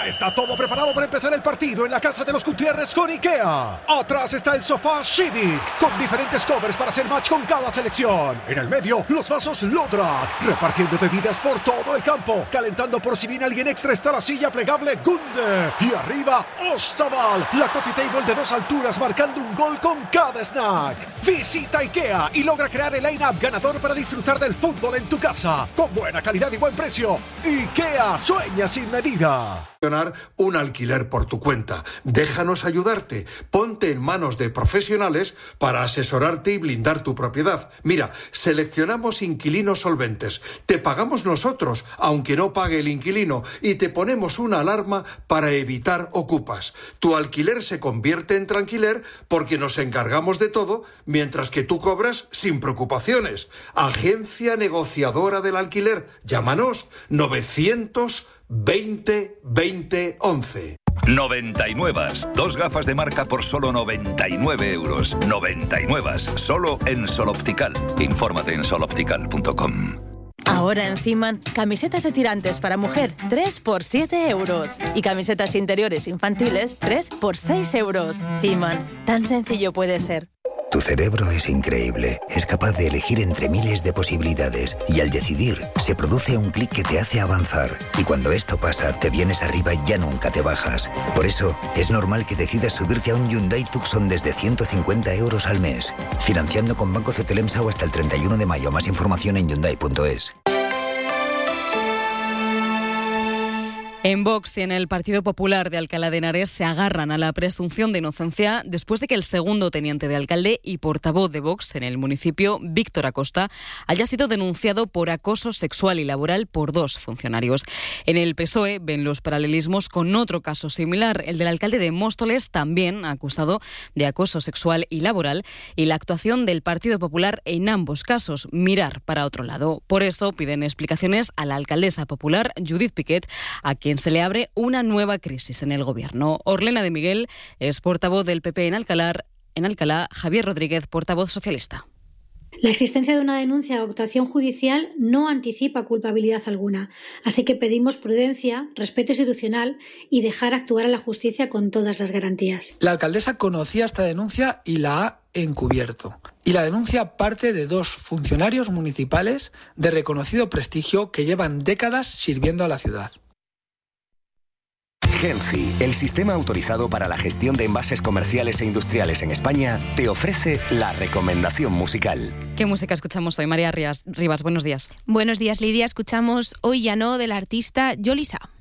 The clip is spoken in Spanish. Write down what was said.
Ya está todo preparado para empezar el partido en la casa de los Gutiérrez con IKEA. Atrás está el sofá Civic, con diferentes covers para hacer match con cada selección. En el medio, los vasos Lodrat, repartiendo bebidas por todo el campo. Calentando por si viene alguien extra está la silla plegable Gunde. Y arriba, Ostaval, la coffee table de 2 alturas marcando un gol con cada snack. Visita IKEA y logra crear el line-up ganador para disfrutar del fútbol en tu casa. Con buena calidad y buen precio. IKEA, sueña sin medida. Un alquiler por tu cuenta. Déjanos ayudarte. Ponte en manos de profesionales para asesorarte y blindar tu propiedad. Mira, seleccionamos inquilinos solventes. Te pagamos nosotros, aunque no pague el inquilino, y te ponemos una alarma para evitar ocupas. Tu alquiler se convierte en tranquiler porque nos encargamos de todo, mientras que tú cobras sin preocupaciones. Agencia negociadora del alquiler. Llámanos 920-2011. 99. 2 gafas de marca por solo 99 euros. 99. Solo en Sol Optical. Infórmate en soloptical.com. Ahora en Ciman, camisetas de tirantes para mujer, 3 por 7 euros. Y camisetas interiores infantiles, 3 por 6 euros. Ciman, tan sencillo puede ser. Tu cerebro es increíble, es capaz de elegir entre miles de posibilidades y al decidir se produce un clic que te hace avanzar y cuando esto pasa te vienes arriba y ya nunca te bajas. Por eso es normal que decidas subirte a un Hyundai Tucson desde 150 euros al mes, financiando con Banco Cetelemsa o hasta el 31 de mayo. Más información en Hyundai.es. En Vox y en el Partido Popular de Alcalá de Henares se agarran a la presunción de inocencia después de que el segundo teniente de alcalde y portavoz de Vox en el municipio, Víctor Acosta, haya sido denunciado por acoso sexual y laboral por 2 funcionarios. En el PSOE ven los paralelismos con otro caso similar, el del alcalde de Móstoles, también acusado de acoso sexual y laboral, y la actuación del Partido Popular en ambos casos, mirar para otro lado. Por eso piden explicaciones a la alcaldesa popular, Judith Piquet, a quien se le abre una nueva crisis en el gobierno. Orlena de Miguel es portavoz del PP en Alcalá, Javier Rodríguez, portavoz socialista. La existencia de una denuncia o actuación judicial no anticipa culpabilidad alguna, así que pedimos prudencia, respeto institucional y dejar actuar a la justicia con todas las garantías. La alcaldesa conocía esta denuncia y la ha encubierto. Y la denuncia parte de 2 funcionarios municipales de reconocido prestigio que llevan décadas sirviendo a la ciudad. Genci, el sistema autorizado para la gestión de envases comerciales e industriales en España, te ofrece la recomendación musical. ¿Qué música escuchamos hoy? María Rivas, buenos días. Buenos días, Lidia. Escuchamos Hoy ya no del artista Yolisa.